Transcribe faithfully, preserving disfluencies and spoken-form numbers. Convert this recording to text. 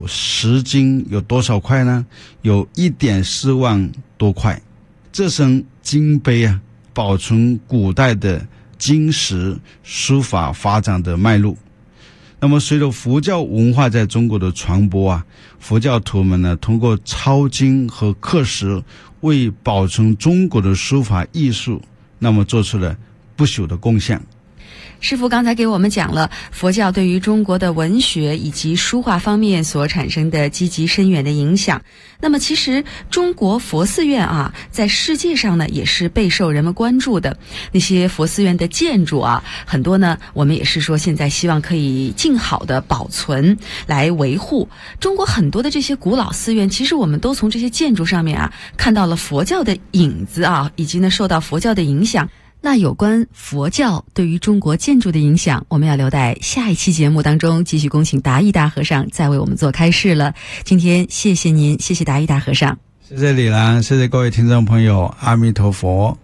十斤有多少块呢？有一点四万多块。这身金碑啊，保存古代的金石书法发展的脉络。那么随着佛教文化在中国的传播啊，佛教徒们呢，通过抄经和刻石，为保存中国的书法艺术，那么做出了不朽的贡献。 师父刚才给我们讲了佛教对于中国的文学以及书画方面所产生的积极深远的影响。那么其实中国佛寺院啊，在世界上呢也是备受人们关注的。那些佛寺院的建筑啊，很多呢我们也是说现在希望可以尽好的保存来维护。中国很多的这些古老寺院，其实我们都从这些建筑上面啊看到了佛教的影子啊，以及呢受到佛教的影响。那有关佛教对于中国建筑的影响，我们要留待下一期节目当中继续恭请达义大和尚再为我们做开示了。今天谢谢您，谢谢达义大和尚。 谢谢李兰，谢谢各位听众朋友，阿弥陀佛。